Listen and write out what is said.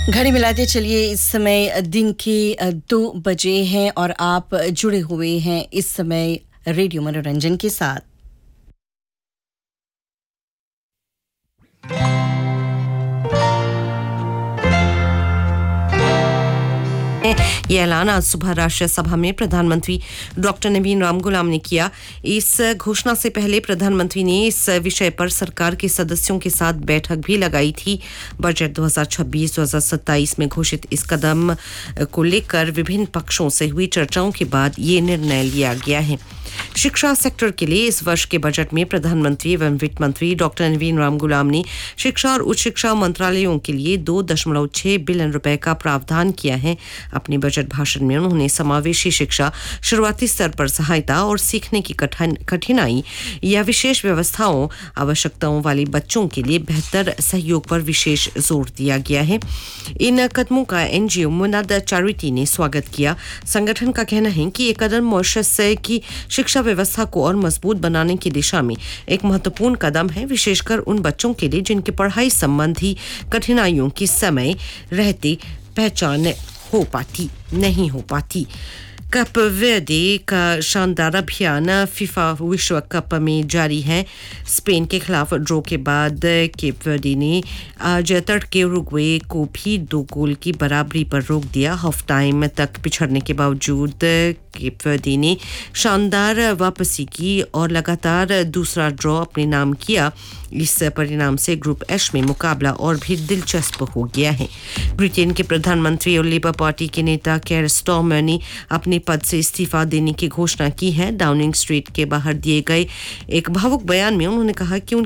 घड़ी मिलाते चलिए इस समय दिन के 2 बजे हैं और आप जुड़े हुए हैं इस समय रेडियो मनोरंजन के साथ। ये ऐलान आज सुबह राष्ट्रीय सभा में प्रधानमंत्री डॉक्टर नवीन रामगुलाम ने किया। इस घोषणा से पहले प्रधानमंत्री ने इस विषय पर सरकार के सदस्यों के साथ बैठक भी लगाई थी। बजट 2026-2027 में घोषित इस कदम को लेकर विभिन्न पक्षों से हुई चर्चाओं के बाद ये निर्णय लिया गया है। शिक्षा सेक्टर के लिए इस वर्ष के बजट में प्रधानमंत्री एवं वित्त मंत्री डॉक्टर नवीन रामगुलाम ने शिक्षा और उच्च शिक्षा मंत्रालयों के लिए 2.6 बिलियन रुपए का प्रावधान किया है। अपने बजट भाषण में उन्होंने समावेशी शिक्षा, शुरुआती स्तर पर सहायता और सीखने की कठिनाई या विशेष व्यवस्थाओं आवश्यकताओं वाले बच्चों के लिए बेहतर सहयोग पर विशेष जोर दिया गया है। इन कदमों का एनजीओ मुनाद चैरिटी ने स्वागत किया। संगठन का कहना है कि ये कदम मॉरिशस की शिक्षा व्यवस्था को और मजबूत बनाने की दिशा में एक महत्वपूर्ण कदम है, विशेषकर उन बच्चों के लिए जिनके पढ़ाई संबंधी कठिनाइयों की समय रहते पहचान नहीं हो पाती। कप वर्दे का शानदार अभियान फीफा विश्व कप में जारी है। स्पेन के खिलाफ ड्रॉ के बाद केप वर्दे ने आज तड़के उरुग्वे को भी 2 गोल की बराबरी पर रोक दिया। हाफ टाइम तक पिछड़ने के बावजूद केप वर्दे ने शानदार वापसी की और लगातार दूसरा ड्रॉ अपने नाम किया। इस परिणाम से ग्रुप एच में मुकाबला और भी दिलचस्प हो गया है। ब्रिटेन के प्रधानमंत्री और लेबर पार्टी के नेता केयर स्टारमर ने अपने पद से इस्तीफा देने की घोषणा की है। डाउनिंग स्ट्रीट के बाहर दिए गए एक भावुक बयान में उन्होंने कहा कि उनकी